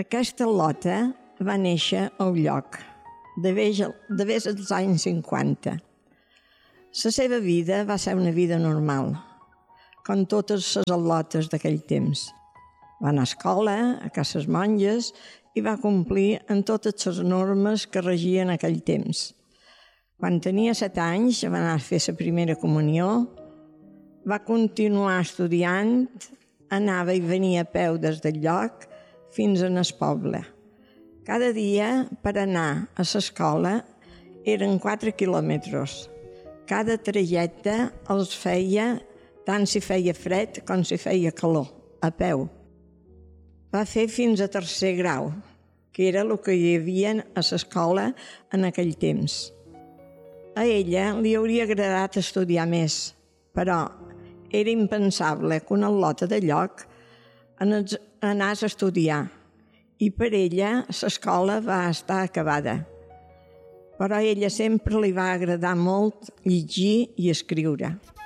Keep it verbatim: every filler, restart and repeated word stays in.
Aquesta lota va néixer a un lloc, devés dels anys cinquanta. La seva vida va ser una vida normal, com totes les al·lotes d'aquell temps. Va anar a escola, a cases monges, i va complir amb totes les normes que regien aquell temps. Quan tenia set anys va anar a fer la primera comunió, va continuar estudiant, anava i venia a peu des del lloc fins al poble. Cada dia per anar a l'escola eren quatre quilòmetres. Cada trajecte els feia tant si feia fred com si feia calor, a peu. Va fer fins a tercer grau, que era el que hi havia a l'escola en aquell temps. A ella li hauria agradat estudiar més, però era impensable que una al·lota de lloc anés a estudiar, i per ella l'escola va estar acabada. Però a ella sempre li va agradar molt llegir i escriure.